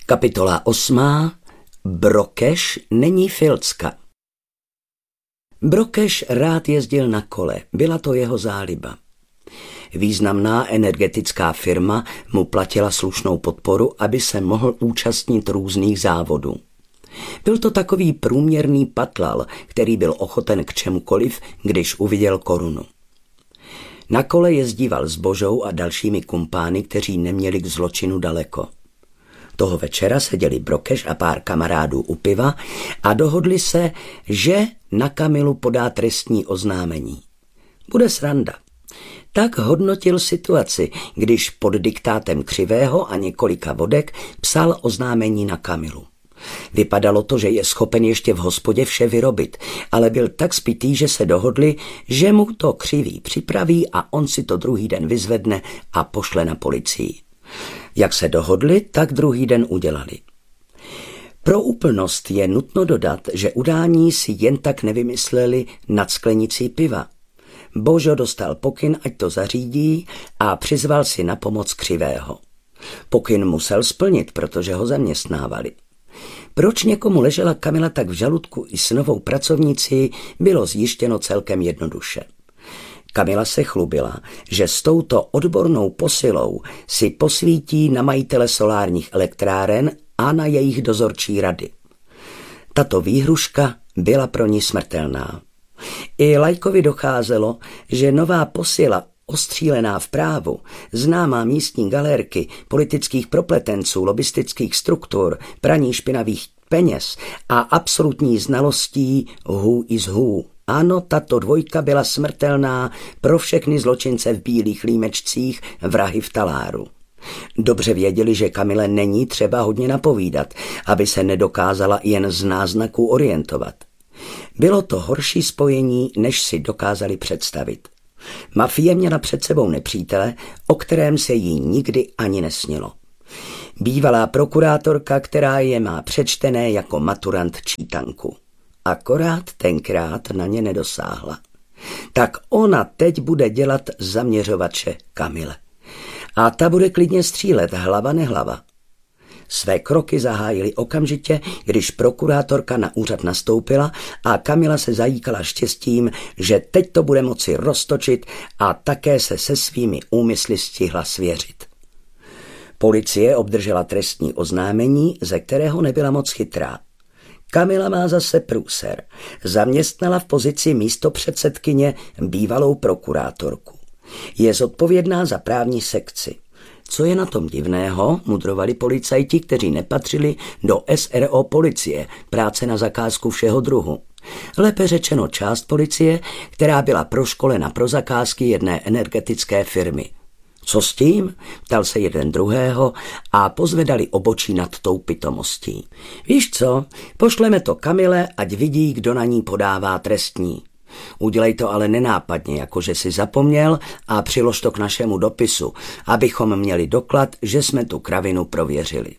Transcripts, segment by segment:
Kapitola 8. Brokeš není Filcka. Brokeš rád jezdil na kole, byla to jeho záliba. Významná energetická firma mu platila slušnou podporu, aby se mohl účastnit různých závodů. Byl to takový průměrný patlal, který byl ochoten k čemukoliv, když uviděl korunu. Na kole jezdíval s Božou a dalšími kumpány, kteří neměli k zločinu daleko. Toho večera seděli Brokeš a pár kamarádů u piva a dohodli se, že na Kamilu podá trestní oznámení. Bude sranda. Tak hodnotil situaci, když pod diktátem Křivého a několika vodek psal oznámení na Kamilu. Vypadalo to, že je schopen ještě v hospodě vše vyrobit, ale byl tak spitý, že se dohodli, že mu to Křivý připraví a on si to druhý den vyzvedne a pošle na policii. Jak se dohodli, tak druhý den udělali. Pro úplnost je nutno dodat, že udání si jen tak nevymysleli nad sklenicí piva. Božo dostal pokyn, ať to zařídí, a přizval si na pomoc Křivého. Pokyn musel splnit, protože ho zaměstnávali. Proč někomu ležela Kamila tak v žaludku i s novou pracovnicí, bylo zjištěno celkem jednoduše. Kamila se chlubila, že s touto odbornou posilou si posvítí na majitele solárních elektráren a na jejich dozorčí rady. Tato výhruška byla pro ní smrtelná. I Lajkovi docházelo, že nová posila ostřílená v právu, známá místní galérky, politických propletenců, lobistických struktur, praní špinavých peněz a absolutní znalostí who is who. Ano, tato dvojka byla smrtelná pro všechny zločince v bílých límečcích, vrahy v taláru. Dobře věděli, že Kamile není třeba hodně napovídat, aby se nedokázala jen z náznaků orientovat. Bylo to horší spojení, než si dokázali představit. Mafie měla před sebou nepřítele, o kterém se jí nikdy ani nesnilo. Bývalá prokurátorka, která je má přečtené jako maturant čítanku. Akorát tenkrát na ně nedosáhla. Tak ona teď bude dělat zaměřovače Kamile. A ta bude klidně střílet, hlava nehlava. Své kroky zahájili okamžitě, když prokurátorka na úřad nastoupila a Kamila se zajíkala štěstím, že teď to bude moci roztočit a také se svými úmysly stihla svěřit. Policie obdržela trestní oznámení, ze kterého nebyla moc chytrá. Kamila má zase průser. Zaměstnala v pozici místopředsedkyně bývalou prokurátorku. Je zodpovědná za právní sekci. Co je na tom divného, mudrovali policajti, kteří nepatřili do SRO policie, práce na zakázku všeho druhu. Lépe řečeno část policie, která byla proškolena pro zakázky jedné energetické firmy. Co s tím? Ptal se jeden druhého a pozvedali obočí nad tou pitomostí. Víš co, pošleme to Kamile, ať vidí, kdo na ní podává trestní. Udělej to ale nenápadně, jakože si zapomněl, a přilož to k našemu dopisu, abychom měli doklad, že jsme tu kravinu prověřili.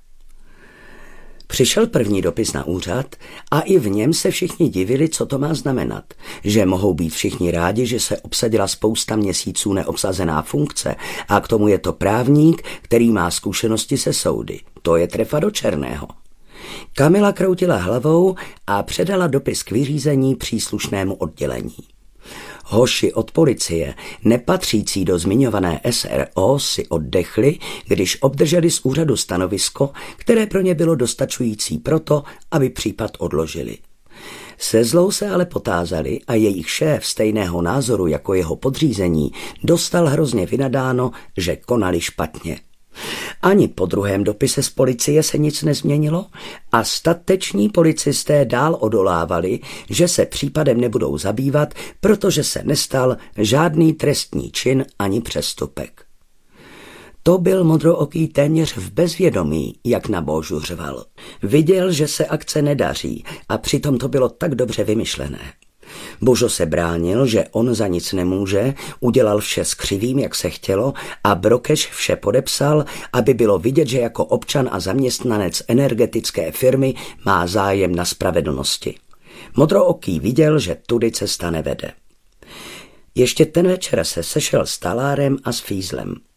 Přišel první dopis na úřad a i v něm se všichni divili, co to má znamenat. Že mohou být všichni rádi, že se obsadila spousta měsíců neobsazená funkce a k tomu je to právník, který má zkušenosti se soudy. To je trefa do černého. Kamila kroutila hlavou a předala dopis k vyřízení příslušnému oddělení. Hoši od policie, nepatřící do zmiňované SRO, si oddechli, když obdrželi z úřadu stanovisko, které pro ně bylo dostačující proto, aby případ odložili. Se zlou se ale potázali a jejich šéf stejného názoru jako jeho podřízení dostal hrozně vynadáno, že konali špatně. Ani po druhém dopise z policie se nic nezměnilo a stateční policisté dál odolávali, že se případem nebudou zabývat, protože se nestal žádný trestní čin ani přestupek. To byl modrooký téměř v bezvědomí, jak na Božu řval. Viděl, že se akce nedaří a přitom to bylo tak dobře vymyšlené. Božo se bránil, že on za nic nemůže, udělal vše s Křivým, jak se chtělo, a Brokeš vše podepsal, aby bylo vidět, že jako občan a zaměstnanec energetické firmy má zájem na spravedlnosti. Modrooký viděl, že tudy cesta nevede. Ještě ten večer se sešel s Talárem a s Fízlem.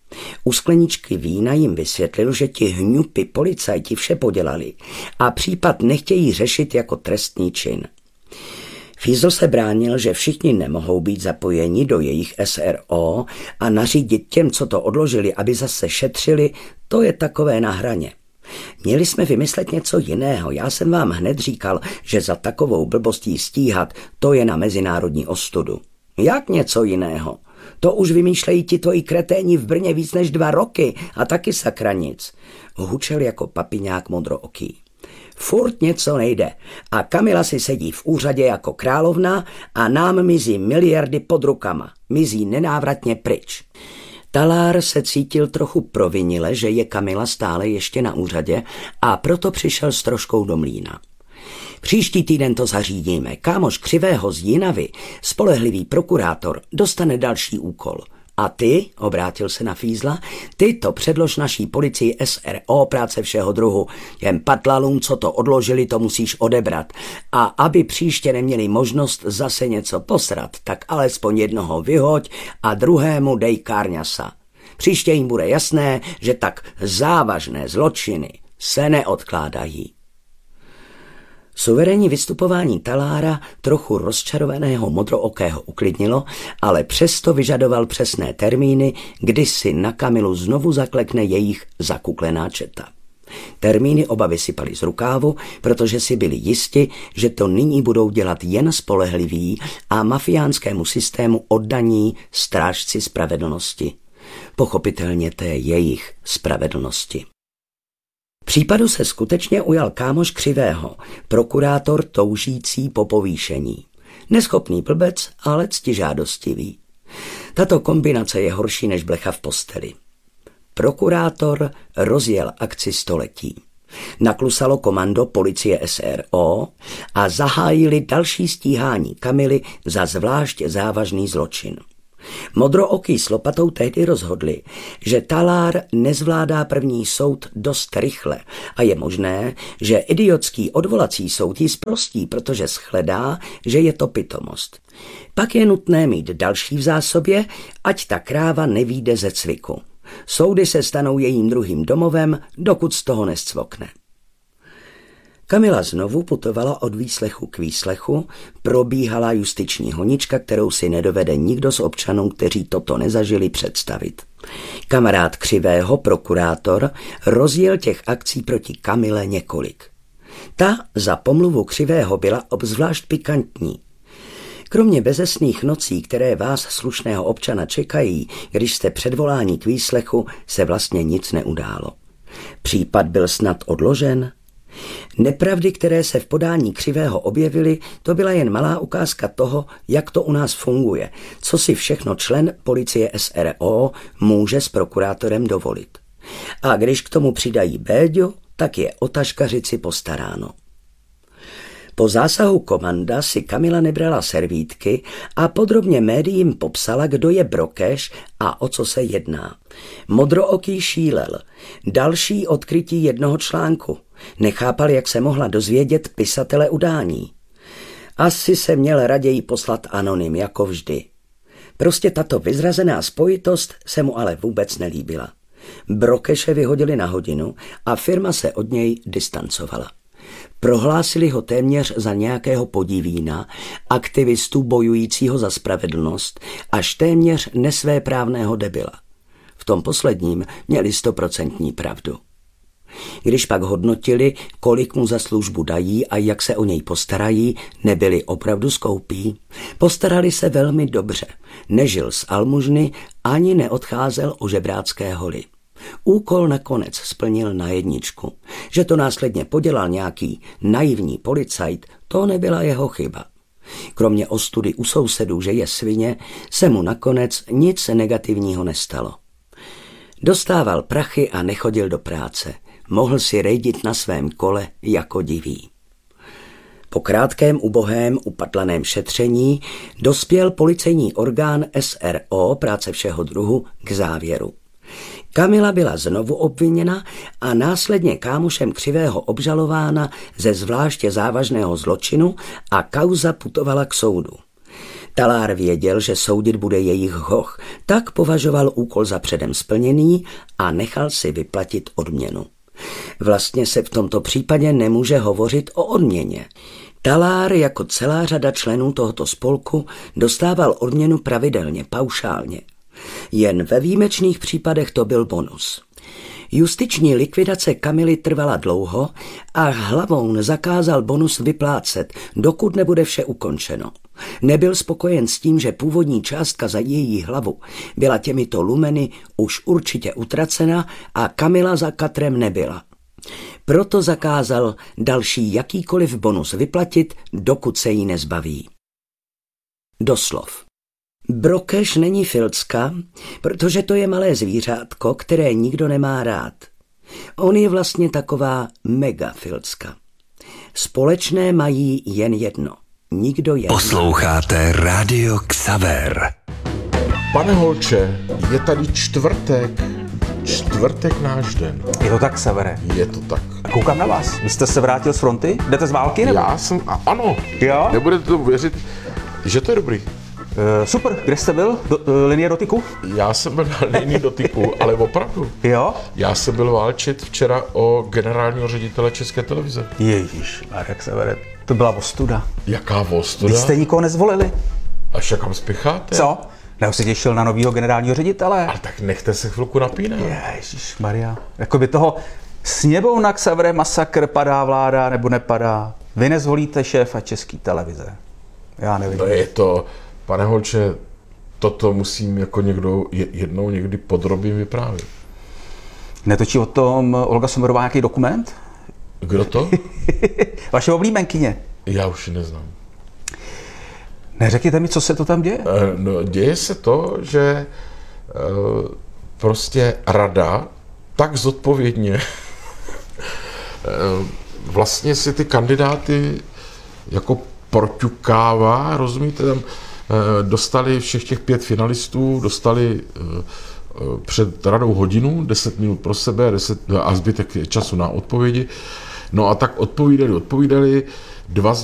U skleničky vína jim vysvětlil, že ti hňupy policajti vše podělali a případ nechtějí řešit jako trestný čin. Fiesel se bránil, že všichni nemohou být zapojeni do jejich SRO a nařídit těm, co to odložili, aby zase šetřili, to je takové na hraně. Měli jsme vymyslet něco jiného, já jsem vám hned říkal, že za takovou blbostí stíhat, to je na mezinárodní ostudu. Jak něco jiného? To už vymýšlejí ti tvoji kreténi v Brně víc než 2 roky a taky sakra nic. Hučel jako papiňák modrooký. Furt něco nejde a Kamila si sedí v úřadě jako královna a nám mizí miliardy pod rukama. Mizí nenávratně pryč. Talár se cítil trochu provinile, že je Kamila stále ještě na úřadě a proto přišel s troškou do mlýna. Příští týden to zařídíme. Kámoš Křivého z Jinavy, spolehlivý prokurátor, dostane další úkol. A ty, obrátil se na Fiesla, ty to předlož naší policii SRO práce všeho druhu. Těm patlalům, co to odložili, to musíš odebrat. A aby příště neměli možnost zase něco posrat, tak alespoň jednoho vyhoď a druhému dej kárňasa. Příště jim bude jasné, že tak závažné zločiny se neodkládají. Suverénní vystupování Talára trochu rozčarovaného modrookého uklidnilo, ale přesto vyžadoval přesné termíny, kdy si na Kamilu znovu zaklekne jejich zakuklená četa. Termíny oba vysypali z rukávu, protože si byli jisti, že to nyní budou dělat jen spolehliví a mafiánskému systému oddaní strážci spravedlnosti. Pochopitelně té jejich spravedlnosti. Případu se skutečně ujal kámoš Křivého, prokurátor toužící po povýšení. Neschopný blbec, ale ctižádostivý. Tato kombinace je horší než blecha v posteli. Prokurátor rozjel akci století. Naklusalo komando policie SRO a zahájili další stíhání Kamily za zvlášť závažný zločin. Modrooký s lopatou tehdy rozhodli, že Talár nezvládá první soud dost rychle a je možné, že idiotský odvolací soud ji zprostí, protože shledá, že je to pitomost. Pak je nutné mít další v zásobě, ať ta kráva nevyjde ze cviku. Soudy se stanou jejím druhým domovem, dokud z toho nescvokne. Kamila znovu putovala od výslechu k výslechu, probíhala justiční honička, kterou si nedovede nikdo z občanů, kteří toto nezažili, představit. Kamarád Křivého, prokurátor, rozjel těch akcí proti Kamile několik. Ta za pomluvu Křivého byla obzvlášť pikantní. Kromě bezesných nocí, které vás slušného občana čekají, když jste předvolání k výslechu, se vlastně nic neudálo. Případ byl snad odložen? Nepravdy, které se v podání Křivého objevily, to byla jen malá ukázka toho, jak to u nás funguje, co si všechno člen policie SRO může s prokurátorem dovolit. A když k tomu přidají Béďu, tak je o taškařici postaráno. Po zásahu komanda si Kamila nebrala servítky a podrobně médiím popsala, kdo je Brokeš a o co se jedná. Modrooký šílel. Další odkrytí jednoho článku. Nechápal, jak se mohla dozvědět pisatele udání. Asi se měl raději poslat anonym, jako vždy. Prostě tato vyzrazená spojitost se mu ale vůbec nelíbila. Brokeše vyhodili na hodinu a firma se od něj distancovala. Prohlásili ho téměř za nějakého podivína, aktivistu bojujícího za spravedlnost, až téměř nesvéprávného debila. V tom posledním měli 100% pravdu. Když pak hodnotili, kolik mu za službu dají a jak se o něj postarají, nebyli opravdu skoupí. Postarali se velmi dobře, nežil z almužny ani neodcházel o žebrácké hory. Úkol nakonec splnil na jedničku. Že to následně podělal nějaký naivní policajt, to nebyla jeho chyba. Kromě ostudy u sousedů, že je svině, se mu nakonec nic negativního nestalo. Dostával prachy a nechodil do práce. Mohl si rejdit na svém kole jako divý. Po krátkém, ubohém, upatlaném šetření dospěl policejní orgán SRO práce všeho druhu k závěru. Kamila byla znovu obviněna a následně kámošem Křivého obžalována ze zvláště závažného zločinu a kauza putovala k soudu. Talár věděl, že soudit bude jejich hoch, tak považoval úkol za předem splněný a nechal si vyplatit odměnu. Vlastně se v tomto případě nemůže hovořit o odměně. Talár jako celá řada členů tohoto spolku dostával odměnu pravidelně, paušálně. Jen ve výjimečných případech to byl bonus. Justiční likvidace Kamily trvala dlouho a Hlavoun zakázal bonus vyplácet, dokud nebude vše ukončeno. Nebyl spokojen s tím, že původní částka za její hlavu byla těmito lumeny už určitě utracena a Kamila za katrem nebyla. Proto zakázal další jakýkoliv bonus vyplatit, dokud se jí nezbaví. Doslov. Brokeš není filcka, protože to je malé zvířátko, které nikdo nemá rád. On je vlastně taková mega filcka. Společné mají jen jedno. Nikdo je. Posloucháte Radio Xaver. Pane Holče, je tady čtvrtek náš den. Je to tak, Xavere? Je to tak. A koukám na vás. Vy jste se vrátil z fronty? Jdete z války, nebo? Ano. Jo? Nebudete tomu věřit, že to je dobrý. Super, kde jste byl? Linie dotyku? Já jsem byl na linii dotyku, ale opravdu. Jo? Já jsem byl válčit včera o generálního ředitele České televize. Ježíš, Marek Xavere, to byla ostuda. Jaká ostuda? Vy jste nikoho nezvolili. Až kam spěcháte? Co? Nebo se těšil na novýho generálního ředitele? Ale tak nechte se chvilku napínat. Ježíš Maria. Jakoby toho sněmovna Xavere masakr, padá vláda nebo nepadá. Vy nezvolíte šéfa České televize. Já nevím. No je to, pane Holče, toto musím jako někdo jednou někdy podrobně vyprávět. Netočí o tom Olga Sommerová nějaký dokument? Kdo to? Vaše oblíbenkyně. Já už ji neznám. Neřekněte mi, co se to tam děje? No, děje se to, že prostě rada tak zodpovědně vlastně si ty kandidáty jako proťukává, rozumíte, tam dostali všech těch 5 finalistů, dostali před radou hodinu, 10 minut pro sebe a zbytek času na odpovědi. No a tak odpovídali, 2 z